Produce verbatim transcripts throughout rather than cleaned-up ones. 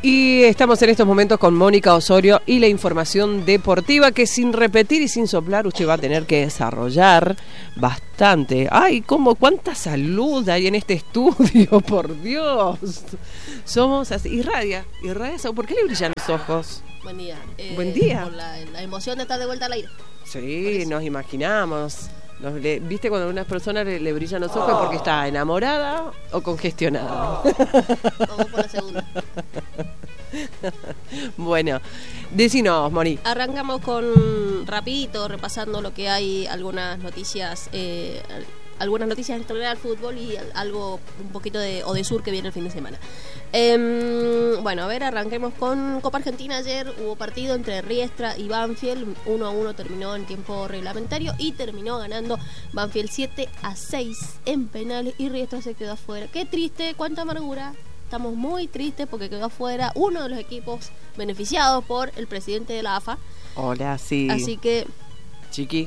Y estamos en estos momentos con Mónica Osorio y la información deportiva que sin repetir y sin soplar usted va a tener que desarrollar bastante. Ay, cómo, cuánta salud hay en este estudio, por Dios. Somos así, irradia, irradia. ¿Por qué le brillan los ojos? Buen día. Eh, Buen día. Por la, la emoción de estar de vuelta al aire. Sí, nos imaginamos. Nos, le, ¿Viste cuando a una persona le, le brillan los ojos porque está enamorada o congestionada? Vamos por la segunda. Bueno, decinos, Moni. Arrancamos con rapidito, repasando lo que hay, algunas noticias, eh, algunas noticias en torno al fútbol y algo un poquito de Odesur que viene el fin de semana. Eh, bueno, a ver, arranquemos con Copa Argentina. Ayer hubo partido entre Riestra y Banfield, uno a uno terminó en tiempo reglamentario y terminó ganando Banfield siete a seis en penales y Riestra se quedó afuera. Qué triste, cuánta amargura. Estamos muy tristes porque quedó afuera uno de los equipos beneficiados por el presidente de la A F A. Hola, sí. Así que... Chiqui,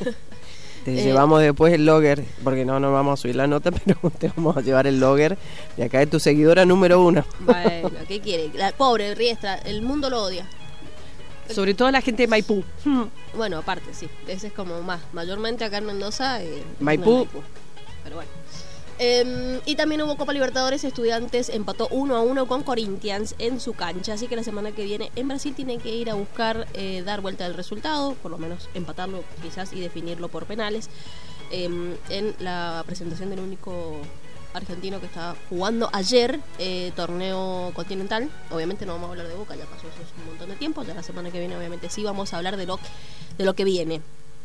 te eh, llevamos después el logger, porque no nos vamos a subir la nota, pero te vamos a llevar el logger de acá de tu seguidora número uno. Bueno, ¿qué quiere? La pobre Riestra, el mundo lo odia. Sobre todo la gente de Maipú. Bueno, aparte, sí. Ese es como más. Mayormente acá en Mendoza. Eh, Maipú. No Maipú. Pero bueno. Eh, y también hubo Copa Libertadores. Estudiantes empató uno a uno con Corinthians en su cancha. Así que la semana que viene en Brasil tienen que ir a buscar eh, dar vuelta al resultado. Por lo menos empatarlo quizás y definirlo por penales. Eh, en la presentación del único argentino que estaba jugando ayer, eh, torneo continental. Obviamente no vamos a hablar de Boca, ya pasó eso un montón de tiempo. Ya la semana que viene obviamente sí vamos a hablar de lo, de lo que viene.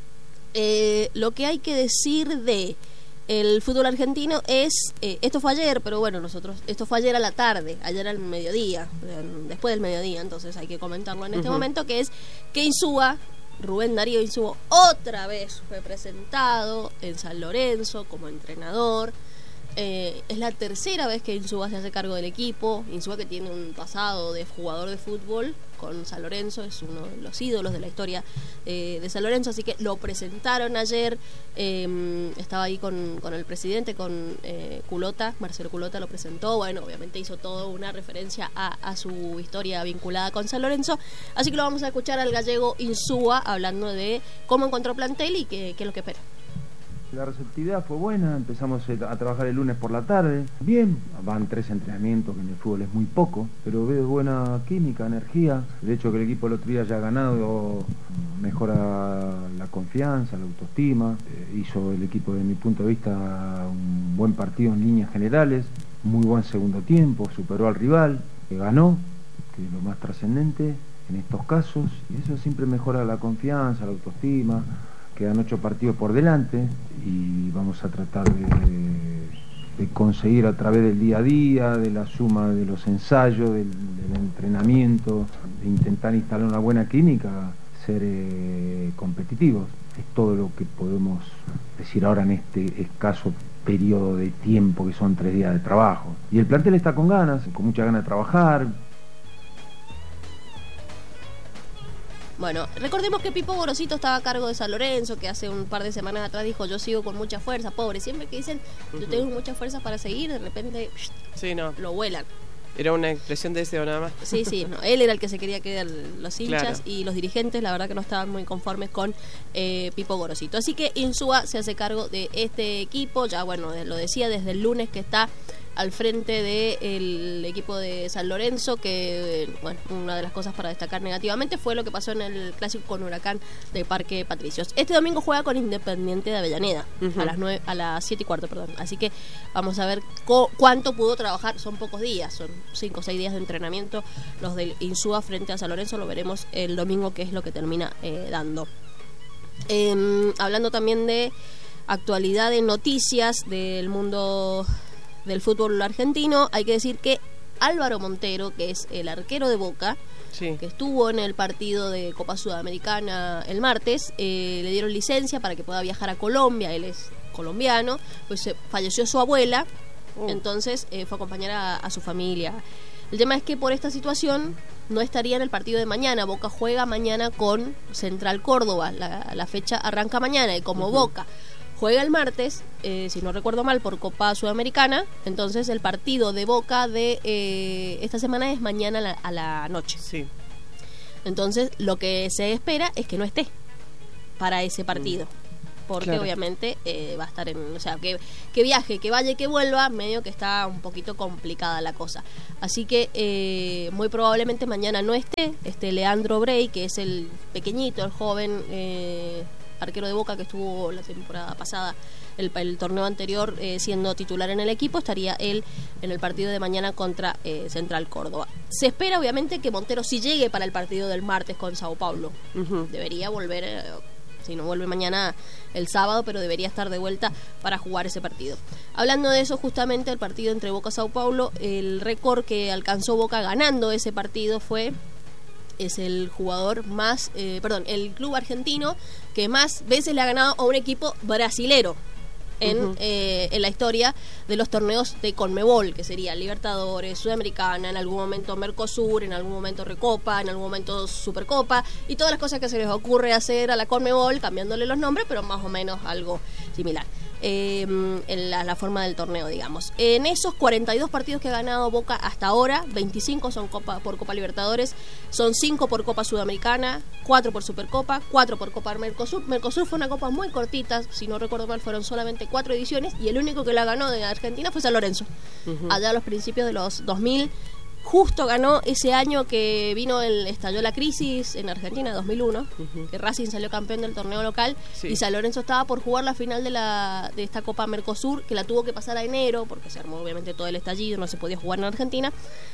Eh, lo que hay que decir de el fútbol argentino es, eh, esto fue ayer, pero bueno, nosotros, esto fue ayer a la tarde, ayer al mediodía, después del mediodía, entonces hay que comentarlo en este uh-huh. momento, que es que Insúa, Rubén Darío Insúa, otra vez fue presentado en San Lorenzo como entrenador. Eh, es la tercera vez que Insúa se hace cargo del equipo. Insúa, que tiene un pasado de jugador de fútbol con San Lorenzo, es uno de los ídolos de la historia eh, de San Lorenzo, así que lo presentaron ayer. Eh, estaba ahí con, con el presidente, con eh, Culota, Marcelo Culota lo presentó. Bueno, obviamente hizo toda una referencia a, a su historia vinculada con San Lorenzo, así que lo vamos a escuchar al gallego Insúa hablando de cómo encontró plantel y qué, qué es lo que espera. La receptividad fue buena, empezamos a trabajar el lunes por la tarde. Bien, van tres entrenamientos, que en el fútbol es muy poco, pero veo buena química, energía. El hecho de que el equipo el otro día haya ganado mejora la confianza, la autoestima. Eh, hizo el equipo, desde mi punto de vista, un buen partido en líneas generales, muy buen segundo tiempo, superó al rival, eh, ganó, que es lo más trascendente en estos casos, y eso siempre mejora la confianza, la autoestima. Quedan ocho partidos por delante y vamos a tratar de, de conseguir a través del día a día, de la suma de los ensayos, del, del entrenamiento, de intentar instalar una buena clínica, ser eh, competitivos. Es todo lo que podemos decir ahora en este escaso periodo de tiempo que son tres días de trabajo. Y el plantel está con ganas, con mucha ganas de trabajar. Bueno, recordemos que Pipo Gorosito estaba a cargo de San Lorenzo, que hace un par de semanas atrás dijo: yo sigo con mucha fuerza, pobre. Siempre que dicen yo tengo mucha fuerza para seguir, de repente sí, no. lo vuelan. Era una expresión de deseo nada más. Sí, sí, no, él era el que se quería quedar, los hinchas claro. Y los dirigentes, la verdad que no estaban muy conformes con eh, Pipo Gorosito. Así que Insúa se hace cargo de este equipo, ya bueno, lo decía desde el lunes que está al frente del equipo de San Lorenzo, que bueno, una de las cosas para destacar negativamente fue lo que pasó en el clásico con Huracán de Parque Patricios. Este domingo juega con Independiente de Avellaneda, uh-huh. a las nueve, a las siete y cuarto, perdón. Así que vamos a ver co- cuánto pudo trabajar. Son pocos días, son cinco o seis días de entrenamiento los del Insúa frente a San Lorenzo. Lo veremos el domingo qué es lo que termina eh, dando. Eh, hablando también de actualidad de noticias del mundo del fútbol argentino, hay que decir que Álvaro Montero, que es el arquero de Boca, sí. que estuvo en el partido de Copa Sudamericana el martes, eh, le dieron licencia para que pueda viajar a Colombia. Él es colombiano, pues eh, falleció su abuela, oh. entonces eh, fue a acompañar a, a su familia. El tema es que por esta situación no estaría en el partido de mañana. Boca juega mañana con Central Córdoba, la, la fecha arranca mañana, y como uh-huh. Boca juega el martes, eh, si no recuerdo mal, por Copa Sudamericana. Entonces el partido de Boca de eh, esta semana es mañana a la, a la noche. Sí. Entonces lo que se espera es que no esté para ese partido. Porque Claro. obviamente eh, va a estar en... O sea, que, que viaje, que vaya y que vuelva, medio que está un poquito complicada la cosa. Así que eh, muy probablemente mañana no esté. Este Leandro Brey, que es el pequeñito, el joven eh, arquero de Boca que estuvo la temporada pasada, el, el torneo anterior, eh, siendo titular en el equipo, estaría él en el partido de mañana contra eh, Central Córdoba. Se espera obviamente que Montero sí llegue para el partido del martes con Sao Paulo. Ujú. Debería volver... Eh, si no vuelve mañana el sábado, pero debería estar de vuelta para jugar ese partido. Hablando de eso, justamente el partido entre Boca y Sao Paulo, el récord que alcanzó Boca ganando ese partido fue, es el jugador más, eh, perdón, el club argentino que más veces le ha ganado a un equipo brasilero en, Uh-huh. eh, en la historia de los torneos de Conmebol, que sería Libertadores, Sudamericana, en algún momento Mercosur, en algún momento Recopa, en algún momento Supercopa, y todas las cosas que se les ocurre hacer a la Conmebol, cambiándole los nombres, pero más o menos algo similar. Eh, en la, la forma del torneo, digamos. En esos cuarenta y dos partidos que ha ganado Boca hasta ahora, veinticinco son Copa, por Copa Libertadores, son cinco por Copa Sudamericana, cuatro por Supercopa, cuatro por Copa Mercosur. Mercosur fue una copa muy cortita, si no recuerdo mal, fueron solamente cuatro ediciones, y el único que la ganó de Argentina fue San Lorenzo, uh-huh. allá a los principios de los dos mil. Justo ganó ese año que vino el estalló la crisis en Argentina, dos mil uno, uh-huh. que Racing salió campeón del torneo local, sí. y San Lorenzo estaba por jugar la final de la de esta Copa Mercosur, que la tuvo que pasar a enero, porque se armó obviamente todo el estallido, no se podía jugar en Argentina.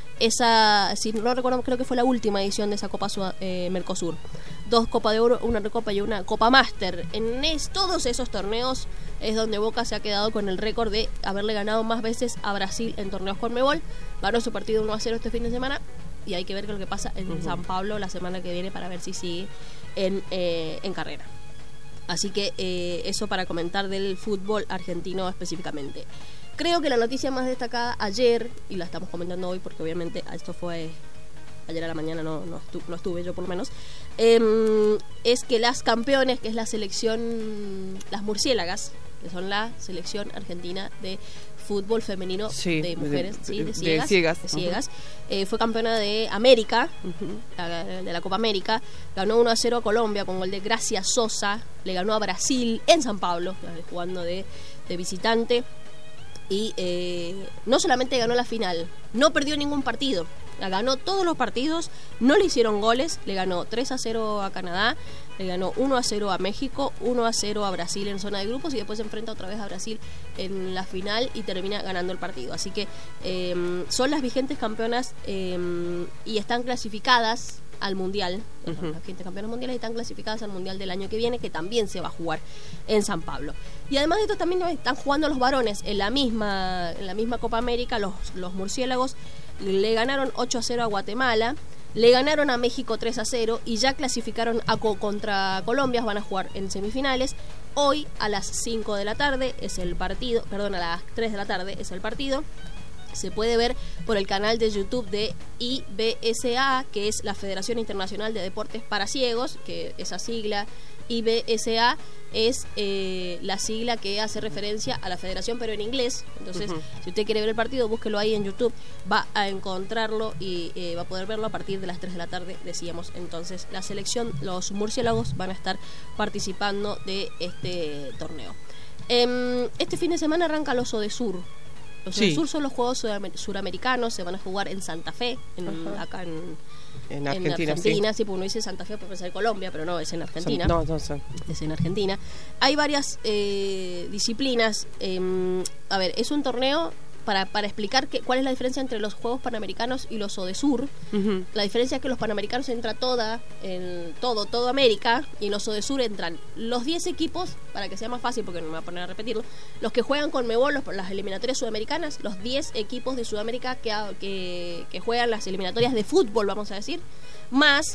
Esa, si no recuerdo, creo que fue la última edición de esa Copa eh, Mercosur. Dos Copa de Oro, una Recopa y una Copa Master. En es, todos esos torneos es donde Boca se ha quedado con el récord de haberle ganado más veces a Brasil en torneos Conmebol. Ganó su partido uno a cero este fin de semana, y hay que ver qué es lo que pasa en uh-huh. San Pablo la semana que viene para ver si sigue en, eh, en carrera. Así que eh, eso para comentar del fútbol argentino específicamente. Creo que la noticia más destacada ayer, y la estamos comentando hoy porque obviamente esto fue ayer a la mañana, no, no, estu- no estuve yo por lo menos, eh, es que las campeones, que es la selección, las murciélagas, que son la selección argentina de fútbol femenino, sí, de mujeres, de, sí, de ciegas, de ciegas, de ciegas uh-huh. eh, fue campeona de América, uh-huh. la, de la Copa América, ganó uno a cero a Colombia con gol de Gracia Sosa, le ganó a Brasil en San Pablo, jugando de, de visitante, y eh, no solamente ganó la final, no perdió ningún partido, la ganó todos los partidos, no le hicieron goles, le ganó tres a cero a Canadá, le ganó uno a cero a México, uno a cero a Brasil en zona de grupos, y después se enfrenta otra vez a Brasil en la final y termina ganando el partido. Así que eh, son las vigentes campeonas eh, y están clasificadas al Mundial, uh-huh. las vigentes campeonas mundiales, y están clasificadas al Mundial del año que viene, que también se va a jugar en San Pablo. Y además de esto también están jugando los varones en la misma, en la misma Copa América. Los, los murciélagos le ganaron ocho a cero a Guatemala, le ganaron a México tres a cero y ya clasificaron a co- contra Colombia, van a jugar en semifinales. Hoy a las cinco de la tarde es el partido, perdón, a las tres de la tarde es el partido. Se puede ver por el canal de YouTube de I B S A, que es la Federación Internacional de Deportes para Ciegos, que esa sigla I B S A es eh, la sigla que hace referencia a la federación, pero en inglés. Entonces, uh-huh. si usted quiere ver el partido, búsquelo ahí en YouTube, va a encontrarlo y eh, va a poder verlo a partir de las tres de la tarde, decíamos. Entonces, la selección, los murciélagos van a estar participando de este torneo. Eh, este fin de semana arranca los Odesur. Los sí. Odesur son los Juegos Sudamer- Suramericanos, se van a jugar en Santa Fe, en, uh-huh. acá en, en Argentina. En Argentina, sí, sí, porque uno dice Santa Fe puede pensar en Colombia, pero no, es en Argentina. Son, no, no son. Es en Argentina. Hay varias eh, disciplinas. Eh, a ver, es un torneo para, para explicar que, cuál es la diferencia entre los Juegos Panamericanos y los Odesur. Uh-huh. La diferencia es que los Panamericanos entra toda, en todo, todo América, y en los Odesur entran los diez equipos, para que sea más fácil, porque no me voy a poner a repetirlo, los que juegan con Conmebol, los, las eliminatorias sudamericanas, los diez equipos de Sudamérica que, que, que juegan las eliminatorias de fútbol, vamos a decir, más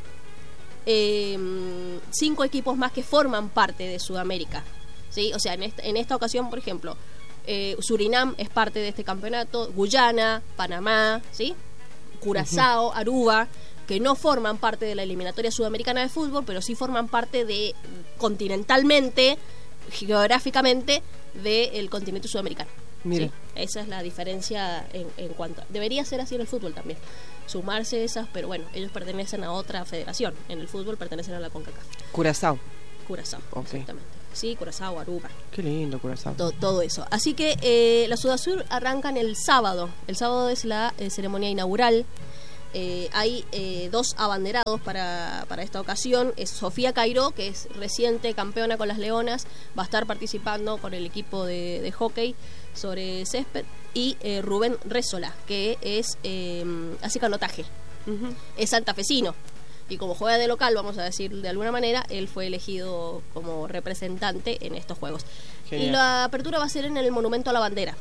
eh, cinco equipos más que forman parte de Sudamérica, ¿sí? O sea, en esta, en esta ocasión, por ejemplo, Eh, Surinam es parte de este campeonato, Guyana, Panamá, ¿sí? Curazao, uh-huh. Aruba, que no forman parte de la eliminatoria sudamericana de fútbol, pero sí forman parte de, continentalmente, geográficamente, del continente sudamericano. Mira. ¿Sí? Esa es la diferencia en, en cuanto... Debería ser así en el fútbol también, sumarse esas, pero bueno, ellos pertenecen a otra federación. En el fútbol pertenecen a la CONCACAF. Curazao. Curazao, okay. Exactamente. Sí, Curazao, Aruba. Qué lindo Curazao. Todo, todo eso. Así que eh, la Sudasur arrancan el sábado. El sábado es la eh, ceremonia inaugural. Eh, hay eh, dos abanderados para, para esta ocasión. Es Sofía Cairó, que es reciente campeona con las Leonas, va a estar participando con el equipo de, de hockey sobre césped, y eh, Rubén Rézola, que es eh, hace canotaje. Uh-huh. Es santafesino, y como juega de local, vamos a decir de alguna manera, él fue elegido como representante en estos Juegos. Genial. Y la apertura va a ser en el Monumento a la Bandera.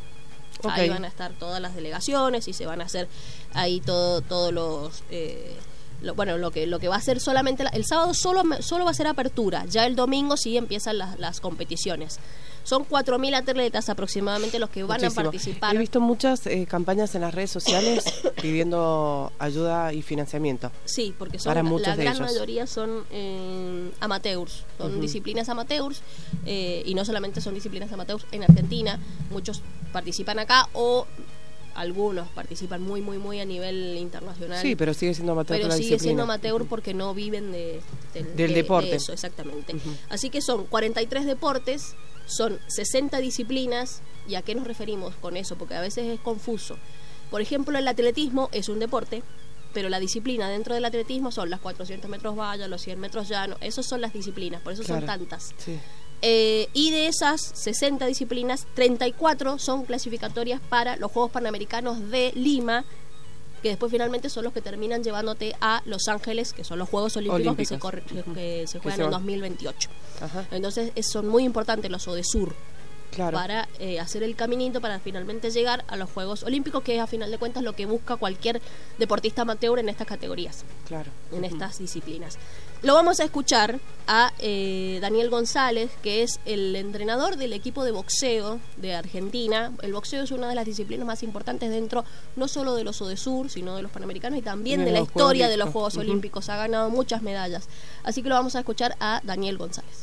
Okay. Ahí van a estar todas las delegaciones y se van a hacer ahí todo, todos los eh, lo, bueno, lo que lo que va a ser solamente la, el sábado solo solo va a ser apertura. Ya el domingo sí empiezan las, las competiciones. Son cuatro mil atletas aproximadamente los que van Muchísimo. a participar. He visto muchas eh, campañas en las redes sociales pidiendo ayuda y financiamiento. Sí, porque son, la, la gran ellos. mayoría son eh, amateurs, son uh-huh. disciplinas amateurs, eh, y no solamente son disciplinas amateurs en Argentina, muchos participan acá o algunos participan muy, muy, muy a nivel internacional. Sí, pero sigue siendo amateur. Pero la sigue disciplina. siendo amateur porque no viven de, de, del de, deporte. De eso, exactamente. Uh-huh. Así que son cuarenta y tres deportes, son sesenta disciplinas. ¿Y a qué nos referimos con eso? Porque a veces es confuso. Por ejemplo, el atletismo es un deporte, pero la disciplina dentro del atletismo son las cuatrocientos metros valla, los cien metros llano. Esas son las disciplinas, por eso claro. son tantas. Sí. Eh, y de esas sesenta disciplinas, treinta y cuatro son clasificatorias para los Juegos Panamericanos de Lima, que después finalmente son los que terminan llevándote a Los Ángeles, que son los Juegos Olímpicos que se, corre, que, que se juegan que se en dos mil veintiocho. Ajá. Entonces es, son muy importantes los ODESUR. Claro. Para eh, hacer el caminito para finalmente llegar a los Juegos Olímpicos, que es a final de cuentas lo que busca cualquier deportista amateur en estas categorías, claro. en uh-huh. estas disciplinas. Lo vamos a escuchar a eh, Daniel González, que es el entrenador del equipo de boxeo de Argentina. El boxeo es una de las disciplinas más importantes dentro no solo de los ODESUR, sino de los Panamericanos y también y de, de la historia Juegos de los Juegos uh-huh. Olímpicos. Ha ganado muchas medallas. Así que lo vamos a escuchar a Daniel González.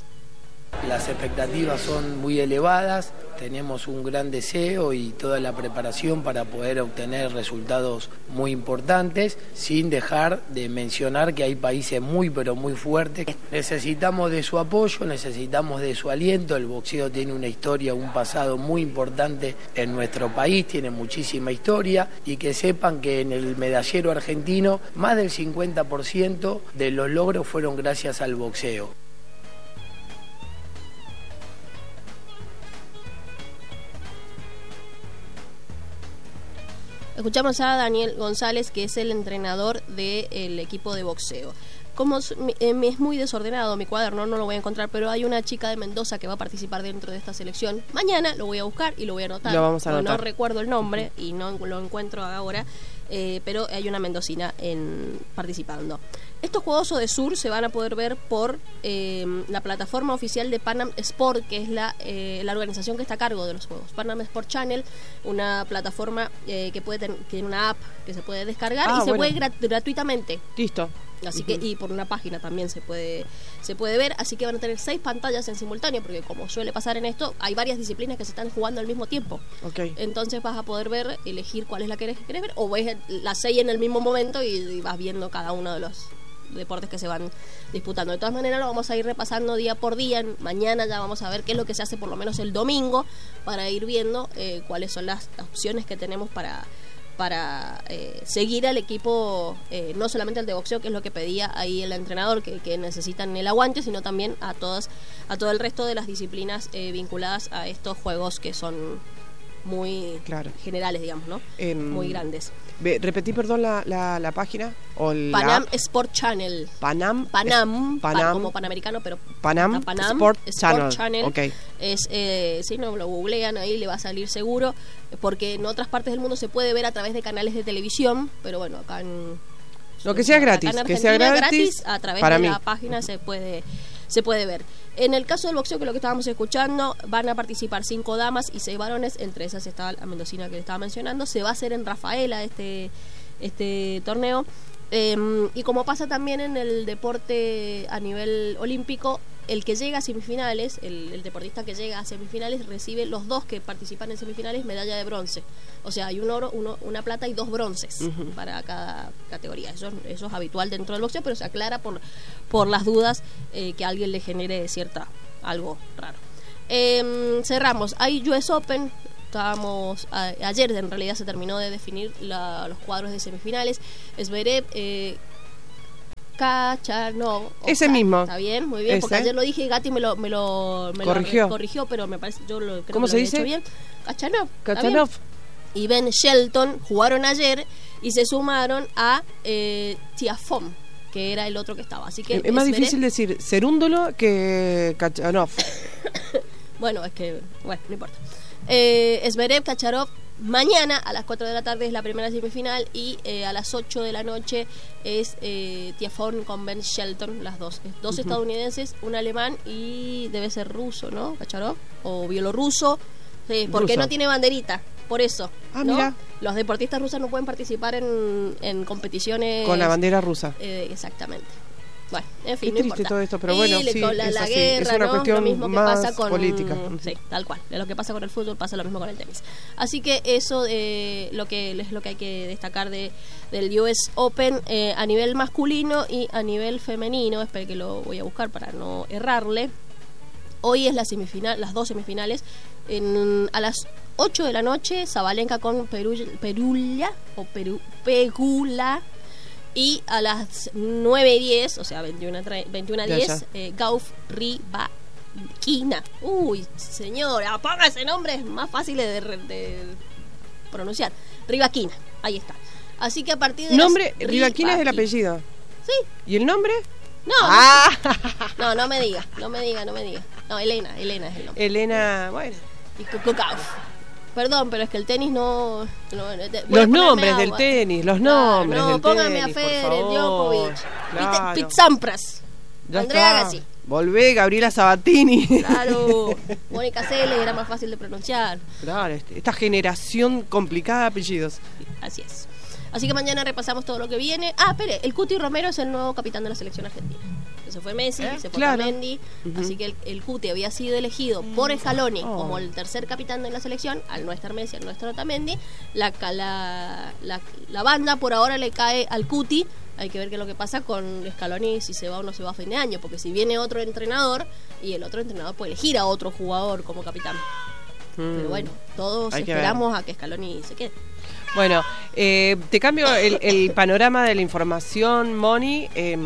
Las expectativas son muy elevadas, tenemos un gran deseo y toda la preparación para poder obtener resultados muy importantes, sin dejar de mencionar que hay países muy pero muy fuertes. Necesitamos de su apoyo, necesitamos de su aliento. El boxeo tiene una historia, un pasado muy importante en nuestro país, tiene muchísima historia, y que sepan que en el medallero argentino más del cincuenta por ciento de los logros fueron gracias al boxeo. Escuchamos a Daniel González, que es el entrenador del equipo de boxeo. Como es muy desordenado mi cuaderno, no lo voy a encontrar, pero hay una chica de Mendoza que va a participar dentro de esta selección. Mañana lo voy a buscar y lo voy a anotar. Lo vamos a anotar. No recuerdo el nombre y no lo encuentro ahora, eh, pero hay una mendocina en, participando. Estos Juegos ODESUR se van a poder ver por eh, la plataforma oficial de Panam Sport, que es la, eh, la organización que está a cargo de los Juegos. Panam Sport Channel, una plataforma eh, que puede tener, tiene una app que se puede descargar ah, y se bueno. puede grat- gratuitamente. Listo. Así uh-huh. que, y por una página también se puede se puede ver, así que van a tener seis pantallas en simultáneo, porque como suele pasar en esto, hay varias disciplinas que se están jugando al mismo tiempo. Okay. Entonces vas a poder ver, elegir cuál es la que querés ver, o ves las seis en el mismo momento y, y vas viendo cada uno de los deportes que se van disputando. De todas maneras lo vamos a ir repasando día por día. Mañana ya vamos a ver qué es lo que se hace por lo menos el domingo, para ir viendo eh, cuáles son las opciones que tenemos para para eh, seguir al equipo, eh, no solamente al de boxeo, que es lo que pedía ahí el entrenador, que, que necesitan el aguante, sino también a todas a todo el resto de las disciplinas eh, vinculadas a estos juegos que son muy claro. generales, digamos, ¿no? Eh, muy grandes. Ve, repetí, perdón, la, la, la página. O la Panam Sport Channel. Panam. Panam, es, Panam pan, como panamericano, pero Panam, Panam Sport, Sport Channel. Channel. Okay. Es, eh, si no lo googlean ahí le va a salir seguro, porque en otras partes del mundo se puede ver a través de canales de televisión, pero bueno, acá en... Lo que sea gratis, que sea gratis, gratis a través para de mí. la página se puede se puede ver. En el caso del boxeo, que es lo que estábamos escuchando, van a participar cinco damas y seis varones, entre esas está la mendocina que le estaba mencionando. Se va a hacer en Rafaela este este torneo, Eh, y como pasa también en el deporte a nivel olímpico, el que llega a semifinales, el, el deportista que llega a semifinales recibe los dos que participan en semifinales medalla de bronce. O sea, hay un oro, uno, una plata y dos bronces uh-huh. para cada categoría. Eso, eso es habitual dentro del boxeo, pero se aclara por, por las dudas eh, que a alguien le genere cierta algo raro. Eh, cerramos. Hay U S Open. Estábamos a, ayer en realidad se terminó de definir la, los cuadros de semifinales. Zverev, eh, Khachanov. Ese mismo. Está bien, muy bien, ¿Ese? Porque ayer lo dije y Gatti me lo, me lo, me corrigió. Lo corrigió, pero me parece, yo lo creo ¿Cómo que se lo dice? Hecho bien. Khachanov. Khachanov. Y Ben Shelton jugaron ayer y se sumaron a eh, Tiafoe, que era el otro que estaba. Así que es más Zverev, difícil decir Cerúndolo que Khachanov. bueno, es que, bueno, no importa. Eh, Zverev, Khachanov. Mañana a las cuatro de la tarde es la primera semifinal y eh, a las ocho de la noche es eh, Tiafoe con Ben Shelton, las dos. Dos uh-huh. estadounidenses, un alemán y debe ser ruso, ¿no? Khachanov o bielorruso, sí, porque ruso. No tiene banderita, por eso. Ah, ¿no? mira. Los deportistas rusos no pueden participar en, en competiciones con la bandera rusa. Eh, exactamente. Bueno, en fin, es no triste importa. todo esto, pero y bueno, le, sí, con la, es la así. guerra, es una ¿no? cuestión Lo mismo que más pasa con política. Sí, tal cual. Lo que pasa con el fútbol pasa lo mismo con el tenis. Así que eso eh, lo que es lo que hay que destacar de del U S Open eh, a nivel masculino y a nivel femenino. Espero que lo voy a buscar para no errarle. Hoy es la semifinal, las dos semifinales. En, a las ocho de la noche, Sabalenka con Perulla, Perulla o Peru, Pegula. Y a las nueve y diez, o sea, veintiuno a diez, eh, Gauff Rybakina. Uy, señora, ponga ese nombre, es más fácil de, de pronunciar. Rybakina, ahí está. Así que a partir de nombre, las... Rybakina es el apellido. Sí. ¿Y el nombre? No, ah. no, no me diga, no me diga, no me diga. No, Elena, Elena es el nombre. Elena, bueno. Y Gauff. Perdón, pero es que el tenis no... no los nombres del tenis, los nombres claro, no, del póngame tenis, a Federer, Djokovic, claro. Pete Sampras, ya Andrea está. Agassi. Volvé, Gabriela Sabatini. Claro, Mónica Seles era más fácil de pronunciar. Claro, esta generación complicada de apellidos. Así es. Así que mañana repasamos todo lo que viene. Ah, espere, el Cuti Romero es el nuevo capitán de la selección argentina. Se fue Messi, ¿Eh? se fue claro. Mendy, uh-huh. así que el, el Cuti había sido elegido por Scaloni oh. como el tercer capitán de la selección. Al no estar Messi, al no estar Otamendi, la, la, la, la banda por ahora le cae al Cuti. Hay que ver qué es lo que pasa con Scaloni, si se va o no se va a fin de año, porque si viene otro entrenador y el otro entrenador puede elegir a otro jugador como capitán. Mm. Pero bueno, todos Hay esperamos que a que Scaloni se quede. Bueno, eh, te cambio el, el panorama de la información, Moni, eh,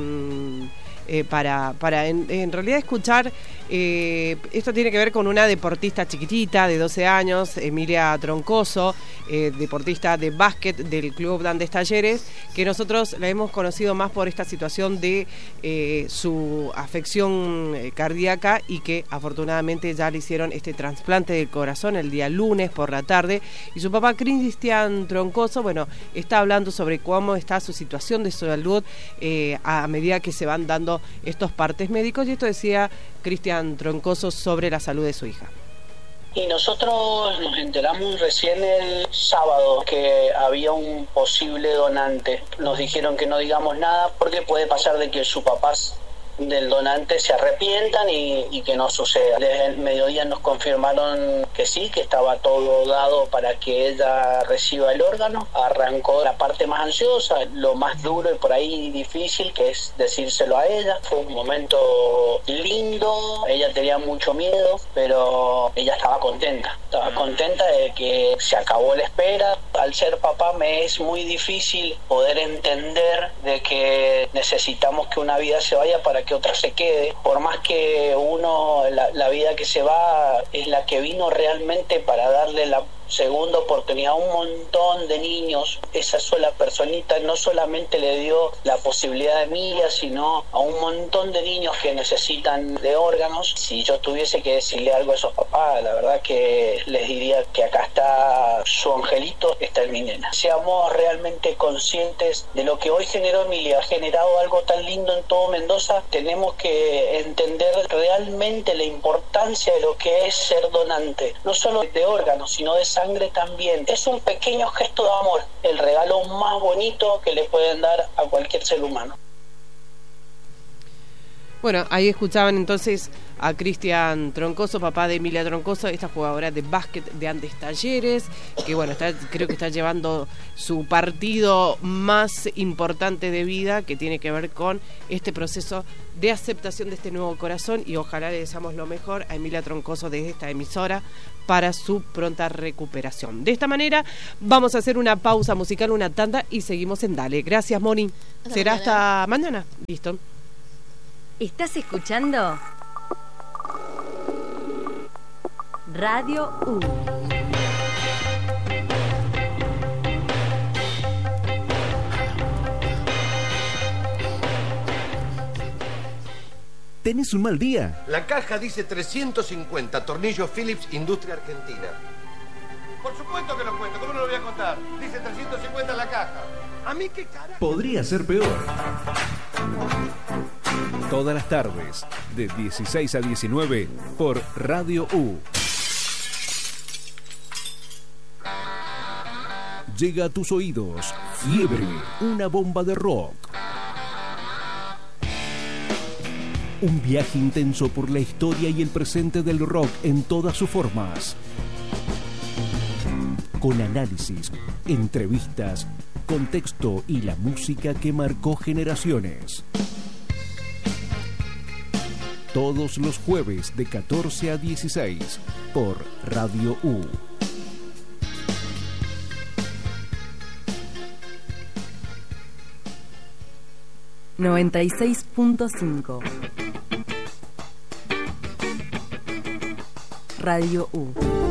eh, para, para en, en realidad escuchar, eh, esto tiene que ver con una deportista chiquitita de doce años, Emilia Troncoso, eh, deportista de básquet del Club Andes Talleres, que nosotros la hemos conocido más por esta situación de eh, su afección cardíaca y que afortunadamente ya le hicieron este trasplante del corazón el día lunes por la tarde, y su papá Cristian Troncoso, bueno, está hablando sobre cómo está su situación de salud eh, a medida que se van dando estos partes médicos, y esto decía Cristian Troncoso sobre la salud de su hija. Y nosotros nos enteramos recién el sábado que había un posible donante. Nos dijeron que no digamos nada porque puede pasar de que sus papás del donante se arrepientan y, y que no suceda. Desde el mediodía nos confirmaron que sí, que estaba todo dado para que ella reciba el órgano. Arrancó la parte más ansiosa, lo más duro y por ahí difícil, que es decírselo a ella. Fue un momento lindo, ella tenía mucho miedo, pero ella estaba contenta. Estaba contenta de que se acabó la espera. Al ser papá me es muy difícil poder entender de que necesitamos que una vida se vaya para que otra se quede, por más que uno, la, la vida que se va es la que vino realmente para darle la segunda oportunidad a un montón de niños. Esa sola personita no solamente le dio la posibilidad de Emilia, sino a un montón de niños que necesitan de órganos. Si yo tuviese que decirle algo a esos papás, la verdad que les diría que acá está su angelito, está en mi nena. Seamos realmente conscientes de lo que hoy generó Emilia, ha generado algo tan lindo en todo Mendoza. Tenemos que entender realmente la importancia de lo que es ser donante, no solo de órganos, sino de salud. sangre también. Es un pequeño gesto de amor, el regalo más bonito que le pueden dar a cualquier ser humano. Bueno, ahí escuchaban entonces a Cristian Troncoso, papá de Emilia Troncoso, esta jugadora de básquet de Andes Talleres, que bueno, está, creo que está llevando su partido más importante de vida, que tiene que ver con este proceso de aceptación de este nuevo corazón, y ojalá le deseamos lo mejor a Emilia Troncoso desde esta emisora para su pronta recuperación. De esta manera vamos a hacer una pausa musical, una tanda, y seguimos en Dale. Gracias, Moni. Hasta Será mañana. hasta mañana. Listo. ¿Estás escuchando? Radio U. ¿Tenés un mal día? La caja dice trescientos cincuenta, tornillos Phillips, Industria Argentina. Por supuesto que lo cuento, ¿cómo no lo voy a contar? Dice trescientos cincuenta en la caja. ¿A mí qué carajo? Podría ser peor. Todas las tardes, de dieciséis a diecinueve, por Radio U. Llega a tus oídos Fiebre, una bomba de rock. Un viaje intenso por la historia y el presente del rock en todas sus formas. Con análisis, entrevistas, contexto y la música que marcó generaciones. Todos los jueves de catorce a dieciséis por Radio U. noventa y seis punto cinco Radio U.